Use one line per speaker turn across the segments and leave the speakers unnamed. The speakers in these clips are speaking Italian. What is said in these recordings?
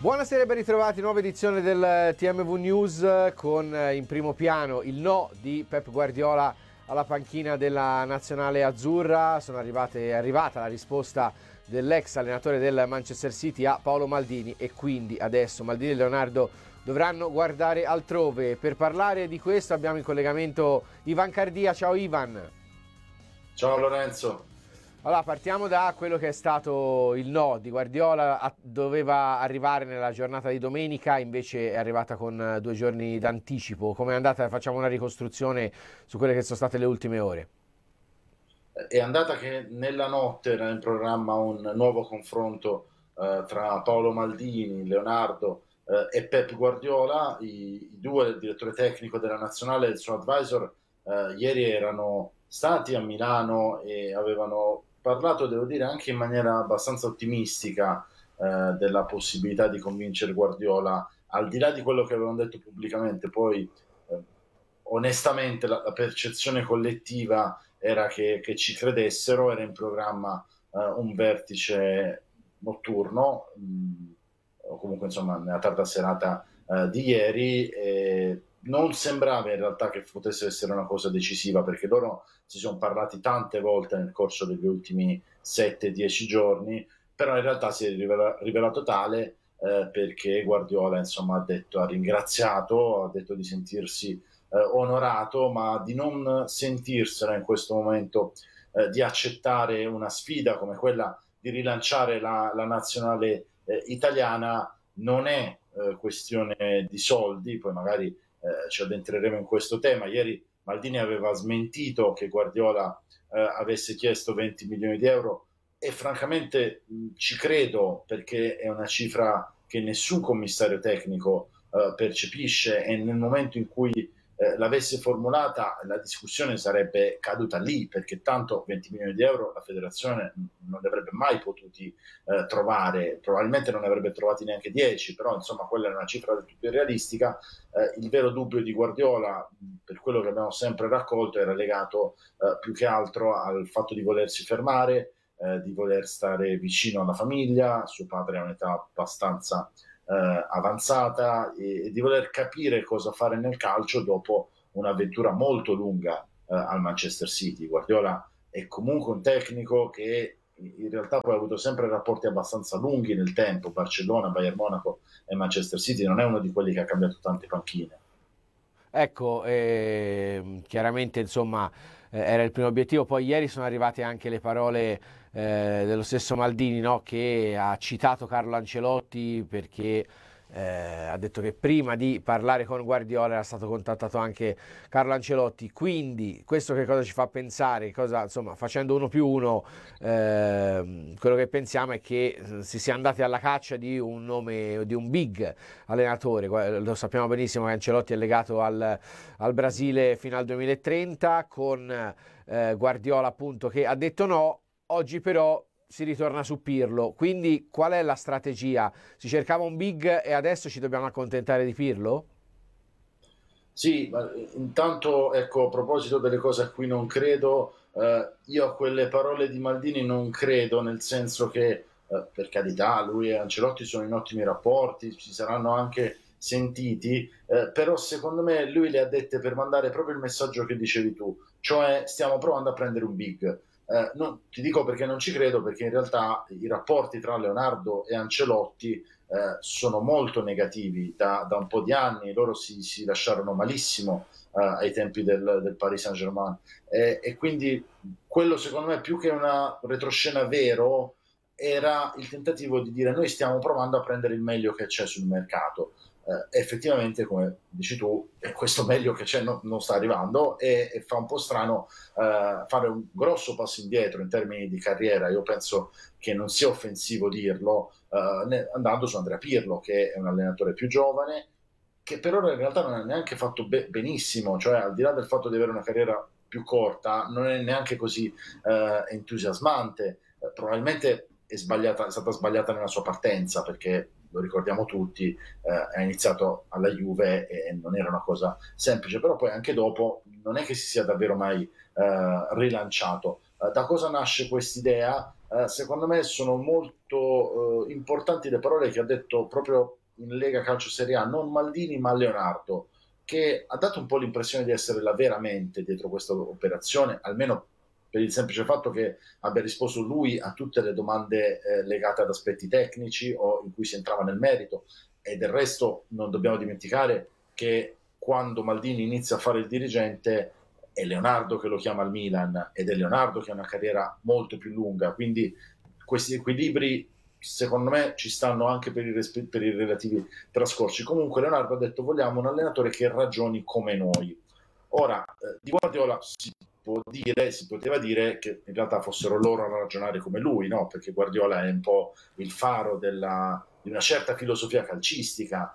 Buonasera e ben ritrovati, nuova edizione del TMV News con in primo piano il no di Pep Guardiola alla panchina della nazionale azzurra. È arrivata la risposta dell'ex allenatore del Manchester City a Paolo Maldini e quindi adesso Maldini e Leonardo dovranno guardare altrove. Per parlare di questo abbiamo in collegamento Ivan Cardia. Ciao Ivan.
Ciao Lorenzo.
Allora, partiamo da quello che è stato il no di Guardiola. Doveva arrivare nella giornata di domenica, invece è arrivata con 2 giorni d'anticipo. Come è andata? Facciamo una ricostruzione su quelle che sono state le ultime ore.
È andata che nella notte era in programma un nuovo confronto tra Paolo Maldini, Leonardo e Pep Guardiola, i due, il direttore tecnico della nazionale e il suo advisor, ieri erano stati a Milano e avevano parlato, devo dire, anche in maniera abbastanza ottimistica della possibilità di convincere Guardiola, al di là di quello che avevano detto pubblicamente. Poi onestamente la percezione collettiva era che ci credessero. Era in programma un vertice notturno, o comunque insomma nella tarda serata di ieri, e non sembrava in realtà che potesse essere una cosa decisiva, perché loro si sono parlati tante volte nel corso degli ultimi 7-10 giorni, però in realtà si è rivelato tale perché Guardiola insomma ha ringraziato, ha detto di sentirsi onorato, ma di non sentirsela in questo momento di accettare una sfida come quella di rilanciare la nazionale italiana. Non è questione di soldi, poi magari ci addentreremo in questo tema. Ieri Maldini aveva smentito che Guardiola avesse chiesto 20 milioni di euro e francamente ci credo, perché è una cifra che nessun commissario tecnico percepisce, e nel momento in cui l'avesse formulata la discussione sarebbe caduta lì, perché tanto 20 milioni di euro la federazione non li avrebbe mai potuti trovare, probabilmente non ne avrebbe trovati neanche 10, però insomma quella è una cifra del tutto irrealistica. Il vero dubbio di Guardiola, per quello che abbiamo sempre raccolto, era legato più che altro al fatto di volersi fermare, di voler stare vicino alla famiglia. Suo padre ha un'età abbastanza avanzata, e di voler capire cosa fare nel calcio dopo un'avventura molto lunga al Manchester City. Guardiola è comunque un tecnico che in realtà poi ha avuto sempre rapporti abbastanza lunghi nel tempo: Barcellona, Bayern Monaco e Manchester City. Non è uno di quelli che ha cambiato tante panchine.
Ecco, chiaramente insomma era il primo obiettivo. Poi ieri sono arrivate anche le parole dello stesso Maldini, no? Che ha citato Carlo Ancelotti perché ha detto che prima di parlare con Guardiola era stato contattato anche Carlo Ancelotti. Quindi questo che cosa ci fa pensare? Insomma, facendo 1+1, quello che pensiamo è che si sia andati alla caccia di un nome, di un big allenatore. Lo sappiamo benissimo che Ancelotti è legato al Brasile fino al 2030, con Guardiola appunto che ha detto no. Oggi però si ritorna su Pirlo, quindi qual è la strategia? Si cercava un big e adesso ci dobbiamo accontentare di Pirlo?
Sì, ma intanto ecco, a proposito delle cose a cui non credo, io a quelle parole di Maldini non credo, nel senso che, per carità, lui e Ancelotti sono in ottimi rapporti, si saranno anche sentiti, però secondo me lui le ha dette per mandare proprio il messaggio che dicevi tu, cioè stiamo provando a prendere un big. Ti dico perché non ci credo, perché in realtà i rapporti tra Leonardo e Ancelotti sono molto negativi da un po' di anni. Loro si lasciarono malissimo ai tempi del Paris Saint-Germain, e quindi quello secondo me, più che una retroscena vero, era il tentativo di dire: noi stiamo provando a prendere il meglio che c'è sul mercato. Effettivamente, come dici tu, questo meglio che c'è non sta arrivando, e fa un po' strano fare un grosso passo indietro in termini di carriera. Io penso che non sia offensivo dirlo, andando su Andrea Pirlo, che è un allenatore più giovane, che per ora in realtà non ha neanche fatto benissimo, cioè al di là del fatto di avere una carriera più corta, non è neanche così entusiasmante. Probabilmente è stata sbagliata nella sua partenza, perché lo ricordiamo tutti, ha iniziato alla Juve e non era una cosa semplice, però poi anche dopo non è che si sia davvero mai rilanciato. Da cosa nasce quest'idea? secondo me sono molto importanti le parole che ha detto proprio in Lega Calcio Serie A, non Maldini ma Leonardo, che ha dato un po' l'impressione di essere la vera mente dietro questa operazione, almeno per il semplice fatto che abbia risposto lui a tutte le domande legate ad aspetti tecnici o in cui si entrava nel merito. E del resto non dobbiamo dimenticare che quando Maldini inizia a fare il dirigente è Leonardo che lo chiama al Milan ed è Leonardo che ha una carriera molto più lunga, quindi questi equilibri secondo me ci stanno anche per i relativi trascorsi. Comunque Leonardo ha detto vogliamo un allenatore che ragioni come noi. Ora, di Guardiola si poteva dire che in realtà fossero loro a ragionare come lui, no? Perché Guardiola è un po' il faro di una certa filosofia calcistica.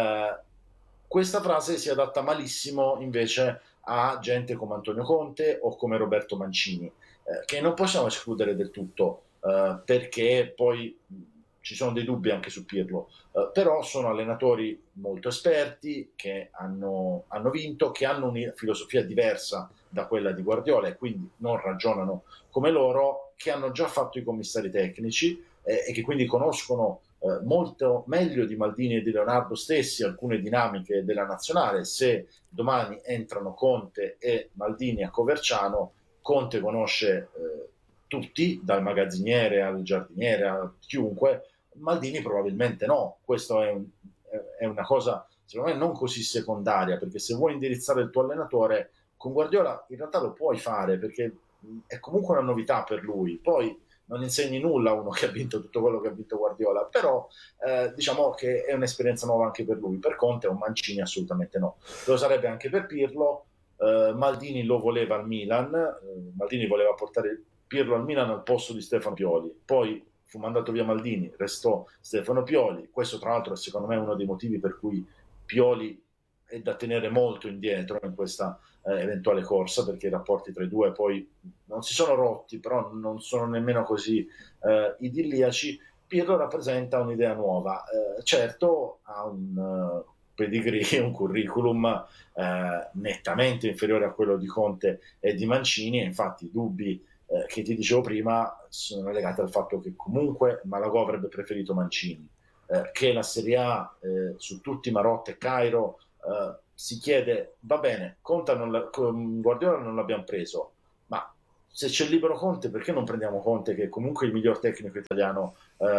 Questa frase si adatta malissimo invece a gente come Antonio Conte o come Roberto Mancini, che non possiamo escludere del tutto, perché poi ci sono dei dubbi anche su Pirlo, però sono allenatori molto esperti che hanno vinto, che hanno una filosofia diversa da quella di Guardiola e quindi non ragionano come loro, che hanno già fatto i commissari tecnici e che quindi conoscono molto meglio di Maldini e di Leonardo stessi alcune dinamiche della nazionale. Se domani entrano Conte e Maldini a Coverciano, Conte conosce tutti, dal magazziniere al giardiniere a chiunque, Maldini probabilmente no. Questo è una cosa secondo me non così secondaria, perché se vuoi indirizzare il tuo allenatore con Guardiola in realtà lo puoi fare perché è comunque una novità per lui. Poi non insegni nulla a uno che ha vinto tutto quello che ha vinto Guardiola, però diciamo che è un'esperienza nuova anche per lui. Per Conte o Mancini assolutamente no. Lo sarebbe anche per Pirlo. Maldini lo voleva al Milan, Maldini voleva portare Pirlo al Milan al posto di Stefano Pioli, poi fu mandato via Maldini, restò Stefano Pioli. Questo tra l'altro è secondo me uno dei motivi per cui Pioli è da tenere molto indietro in questa eventuale corsa, perché i rapporti tra i due poi non si sono rotti, però non sono nemmeno così idilliaci. Pirlo rappresenta un'idea nuova, certo ha un pedigree, un curriculum nettamente inferiore a quello di Conte e di Mancini, e infatti i dubbi che ti dicevo prima sono legati al fatto che comunque Malagò avrebbe preferito Mancini, che la Serie A su tutti Marotta e Cairo si chiede, va bene, con Guardiola non l'abbiamo preso, ma se c'è libero Conte perché non prendiamo Conte, che è comunque il miglior tecnico italiano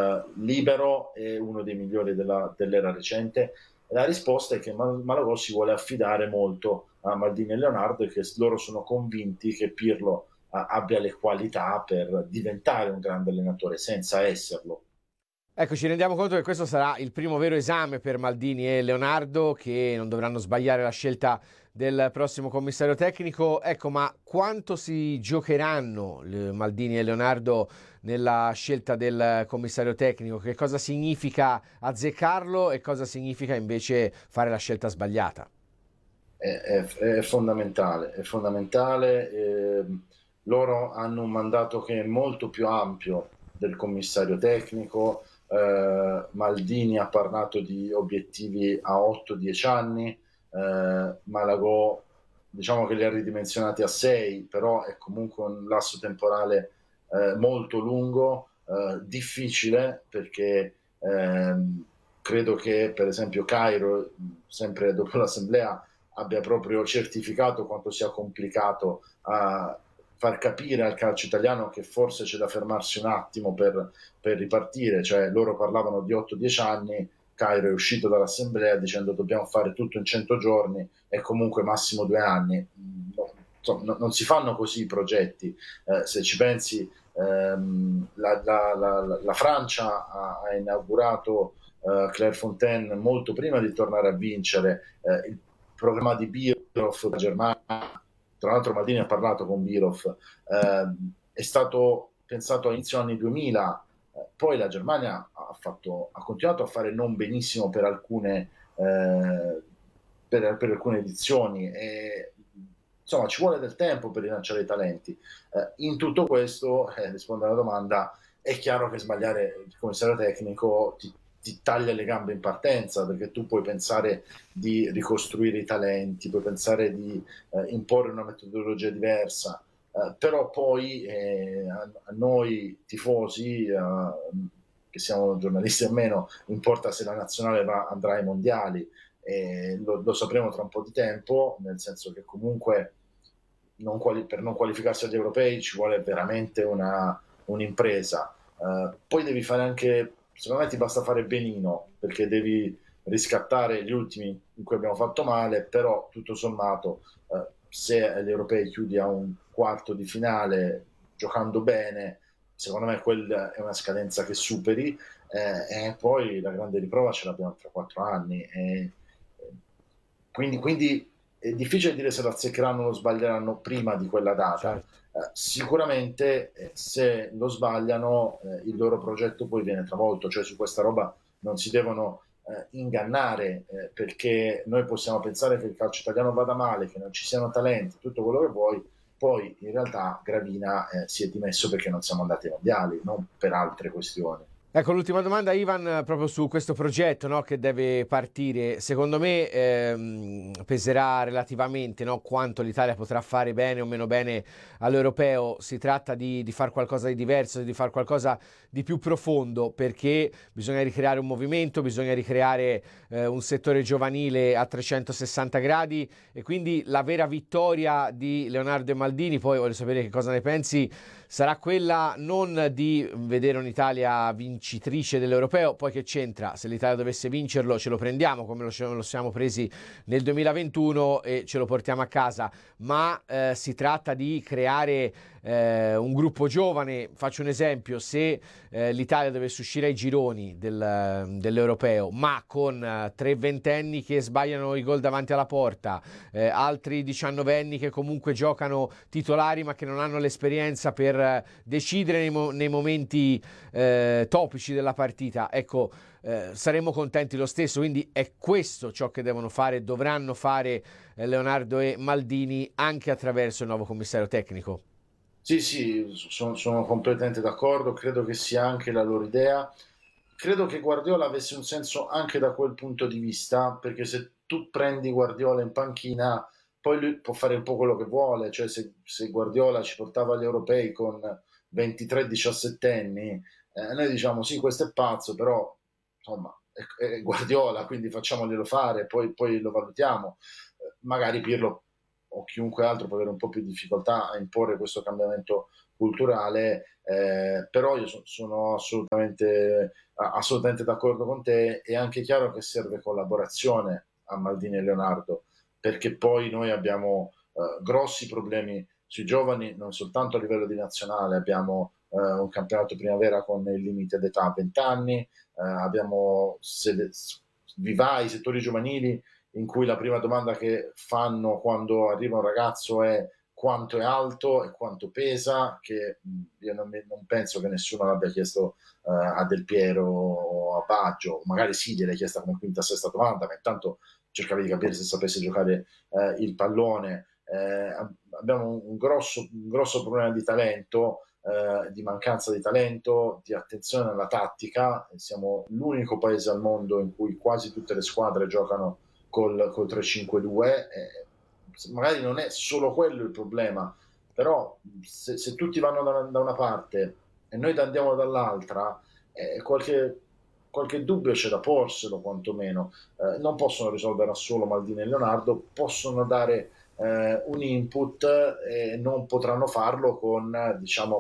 libero e uno dei migliori dell'era recente? La risposta è che Malagò si vuole affidare molto a Maldini e Leonardo e che loro sono convinti che Pirlo abbia le qualità per diventare un grande allenatore senza esserlo.
Ecco, ci rendiamo conto che questo sarà il primo vero esame per Maldini e Leonardo, che non dovranno sbagliare la scelta del prossimo commissario tecnico. Ecco, ma quanto si giocheranno Maldini e Leonardo nella scelta del commissario tecnico? Che cosa significa azzeccarlo e cosa significa invece fare la scelta sbagliata?
È fondamentale, è fondamentale. Loro hanno un mandato che è molto più ampio del commissario tecnico. Maldini ha parlato di obiettivi a 8-10 anni, Malagò diciamo che li ha ridimensionati a 6, però è comunque un lasso temporale molto lungo, difficile perché credo che per esempio Cairo, sempre dopo l'assemblea, abbia proprio certificato quanto sia complicato a far capire al calcio italiano che forse c'è da fermarsi un attimo per ripartire, cioè loro parlavano di 8-10 anni, Cairo è uscito dall'assemblea dicendo dobbiamo fare tutto in 100 giorni e comunque massimo 2 anni. Non si fanno così i progetti. Se ci pensi, la Francia ha inaugurato Clairefontaine molto prima di tornare a vincere. Il programma di Birov, la Germania, tra l'altro Maldini ha parlato con Birov, è stato pensato a inizio anni 2000, poi la Germania ha continuato a fare non benissimo per alcune edizioni e insomma ci vuole del tempo per rilanciare i talenti. In tutto questo, rispondere alla domanda, è chiaro che sbagliare il commissario tecnico ti taglia le gambe in partenza, perché tu puoi pensare di ricostruire i talenti, puoi pensare di imporre una metodologia diversa, però poi a noi tifosi, che siamo giornalisti o meno, importa se la nazionale andrà ai mondiali, lo sapremo tra un po' di tempo, nel senso che comunque per non qualificarsi agli europei ci vuole veramente un'impresa. Poi devi fare anche, secondo me ti basta fare benino, perché devi riscattare gli ultimi in cui abbiamo fatto male, però tutto sommato se agli europei chiudi a un quarto di finale giocando bene, secondo me quella è una scadenza che superi, e poi la grande riprova ce l'abbiamo tra 4 anni. Quindi è difficile dire se lo azzeccheranno o lo sbaglieranno prima di quella data.
Certo.
Sicuramente se lo sbagliano il loro progetto poi viene travolto, cioè su questa roba non si devono ingannare, perché noi possiamo pensare che il calcio italiano vada male, che non ci siano talenti, tutto quello che vuoi, poi in realtà Gravina si è dimesso perché non siamo andati ai mondiali, non per altre questioni.
Ecco, l'ultima domanda, Ivan, proprio su questo progetto, no, che deve partire. Secondo me peserà relativamente, no, quanto l'Italia potrà fare bene o meno bene all'europeo. Si tratta di fare qualcosa di diverso, di fare qualcosa di più profondo, perché bisogna ricreare un movimento, bisogna ricreare un settore giovanile a 360 gradi, e quindi la vera vittoria di Leonardo e Maldini, poi voglio sapere che cosa ne pensi, sarà quella non di vedere un'Italia vincitrice dell'Europeo, poi che c'entra, se l'Italia dovesse vincerlo ce lo prendiamo come lo siamo presi nel 2021 e ce lo portiamo a casa, ma si tratta di creare un gruppo giovane. Faccio un esempio: se l'Italia dovesse uscire ai gironi dell'Europeo, ma con 3 ventenni che sbagliano i gol davanti alla porta, altri 19enni che comunque giocano titolari ma che non hanno l'esperienza per decidere nei momenti topici della partita, ecco, saremmo contenti lo stesso. Quindi è questo ciò che devono fare, dovranno fare Leonardo e Maldini, anche attraverso il nuovo commissario tecnico.
Sì, sì, sono completamente d'accordo, credo che sia anche la loro idea. Credo che Guardiola avesse un senso anche da quel punto di vista, perché se tu prendi Guardiola in panchina, poi lui può fare un po' quello che vuole, cioè se Guardiola ci portava agli europei con 23-17 anni, noi diciamo sì, questo è pazzo, però insomma è Guardiola, quindi facciamoglielo fare, poi lo valutiamo. Magari Pirlo o chiunque altro può avere un po' più di difficoltà a imporre questo cambiamento culturale, però io sono assolutamente d'accordo con te. È anche chiaro che serve collaborazione a Maldini e Leonardo, perché poi noi abbiamo grossi problemi sui giovani, non soltanto a livello di nazionale, abbiamo un campionato primavera con il limite d'età a 20 anni, abbiamo vivai, settori giovanili in cui la prima domanda che fanno quando arriva un ragazzo è quanto è alto e quanto pesa, che io non penso che nessuno l'abbia chiesto a Del Piero o a Baggio, magari sì, gliel'hai chiesta come quinta o sesta domanda, ma intanto cercavi di capire se sapesse giocare il pallone. Abbiamo un grosso problema di talento, di mancanza di talento, di attenzione alla tattica. Siamo l'unico paese al mondo in cui quasi tutte le squadre giocano col 3-5-2. Magari non è solo quello il problema, però se tutti vanno da una parte e noi andiamo dall'altra, qualche dubbio c'è da porselo quantomeno. Non possono risolvere da solo Maldini e Leonardo, possono dare un input, e non potranno farlo con diciamo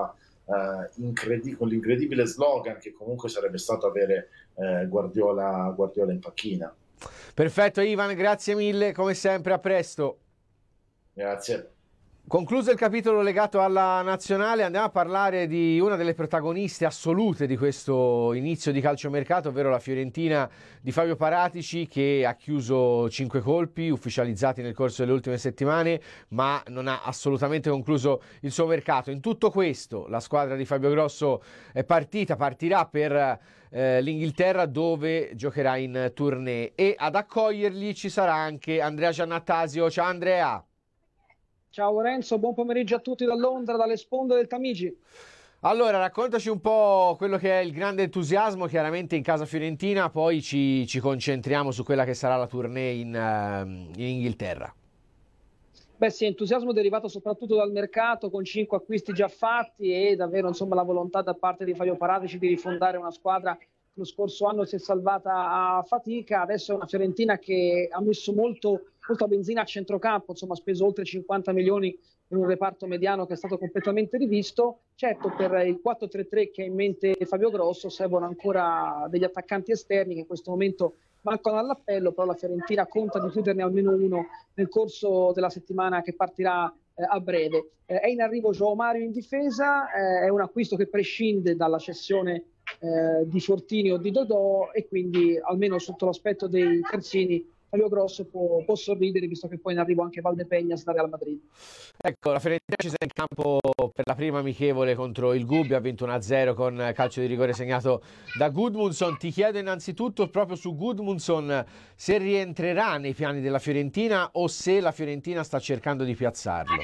con l'incredibile slogan che comunque sarebbe stato avere Guardiola in panchina.
Perfetto Ivan, grazie mille, come sempre, a presto.
Grazie.
Concluso il capitolo legato alla nazionale, andiamo a parlare di una delle protagoniste assolute di questo inizio di calciomercato, ovvero la Fiorentina di Fabio Paratici, che ha chiuso 5 colpi ufficializzati nel corso delle ultime settimane, ma non ha assolutamente concluso il suo mercato. In tutto questo la squadra di Fabio Grosso partirà per l'Inghilterra, dove giocherà in tournée, e ad accoglierli ci sarà anche Andrea Giannattasio. Ciao Andrea!
Ciao Lorenzo, buon pomeriggio a tutti da Londra, dalle sponde del Tamigi.
Allora, raccontaci un po' quello che è il grande entusiasmo, chiaramente in casa fiorentina, poi ci concentriamo su quella che sarà la tournée in Inghilterra.
Beh sì, entusiasmo derivato soprattutto dal mercato, con 5 acquisti già fatti e davvero insomma la volontà da parte di Fabio Paratici di rifondare una squadra che lo scorso anno si è salvata a fatica. Adesso è una Fiorentina che ha messo molta benzina a centrocampo, insomma ha speso oltre 50 milioni in un reparto mediano che è stato completamente rivisto. Certo, per il 4-3-3 che ha in mente Fabio Grosso servono ancora degli attaccanti esterni che in questo momento mancano all'appello, però la Fiorentina conta di chiuderne almeno uno nel corso della settimana che partirà a breve. È in arrivo João Mario in difesa, è un acquisto che prescinde dalla cessione di Fortini o di Dodò, e quindi almeno sotto l'aspetto dei terzini Fabio Grosso può sorridere, visto che poi in arrivo anche Valdepeñas da Real Madrid.
Ecco, la Fiorentina ci sta in campo per la prima amichevole contro il Gubbio, ha vinto 1-0 con calcio di rigore segnato da Gudmundsson. Ti chiedo innanzitutto proprio su Gudmundsson se rientrerà nei piani della Fiorentina o se la Fiorentina sta cercando di piazzarlo.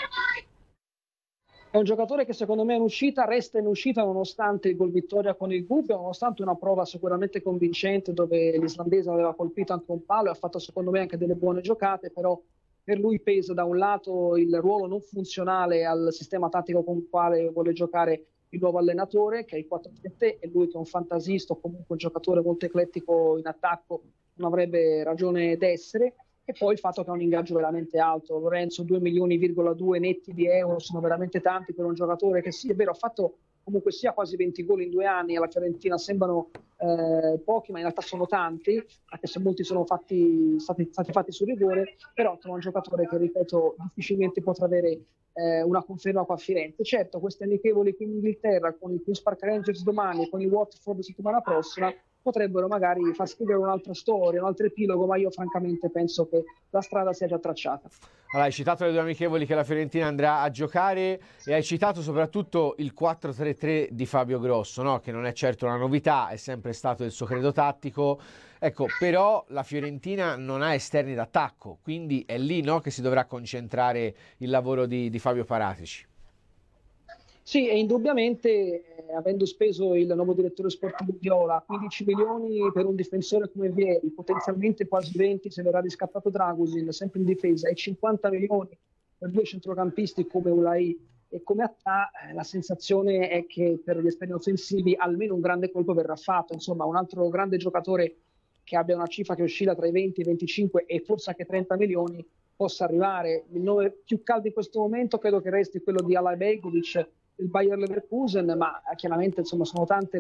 È un giocatore che secondo me resta in uscita nonostante il gol vittoria con il Gubbio, nonostante una prova sicuramente convincente dove l'islandese aveva colpito anche un palo e ha fatto secondo me anche delle buone giocate, però per lui pesa da un lato il ruolo non funzionale al sistema tattico con il quale vuole giocare il nuovo allenatore, che è il 4-3-3, e lui che è un fantasista o comunque un giocatore molto eclettico in attacco non avrebbe ragione d'essere. E poi il fatto che ha un ingaggio veramente alto. Lorenzo, 2,2 milioni netti di euro sono veramente tanti per un giocatore che sì, è vero, ha fatto comunque sia quasi 20 gol in 2 anni, alla Fiorentina sembrano pochi, ma in realtà sono tanti, anche se molti sono stati fatti sul rigore, però è un giocatore che, ripeto, difficilmente potrà avere una conferma qua a Firenze. Certo, queste amichevoli qui in Inghilterra, con i Queen's Park Rangers domani e con i Watford settimana prossima, potrebbero magari far scrivere un'altra storia, un altro epilogo, ma io francamente penso che la strada sia già tracciata.
Allora, hai citato le 2 amichevoli che la Fiorentina andrà a giocare e hai citato soprattutto il 4-3-3 di Fabio Grosso, no? Che non è certo una novità, è sempre stato il suo credo tattico. Ecco, però la Fiorentina non ha esterni d'attacco, quindi è lì, no, che si dovrà concentrare il lavoro di Fabio Paratici.
Sì, e indubbiamente, avendo speso il nuovo direttore sportivo Viola 15 milioni per un difensore come Vieri, potenzialmente quasi 20 se verrà riscattato Dragusin, sempre in difesa, e 50 milioni per 2 centrocampisti come Ulai e come Attà, la sensazione è che per gli esterni offensivi almeno un grande colpo verrà fatto. Insomma, un altro grande giocatore che abbia una cifra che oscilla tra i 20, i 25 e forse anche 30 milioni possa arrivare. Il nome più caldo in questo momento credo che resti quello di Alay Begovic, il Bayer Leverkusen, ma chiaramente insomma sono tante